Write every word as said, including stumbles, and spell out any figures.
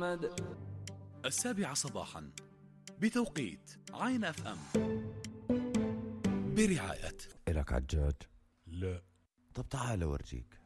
محمد. السابعة صباحا بتوقيت عين اف ام، برعاية. إلك عجاج؟ لا. طب تعال أورجيك.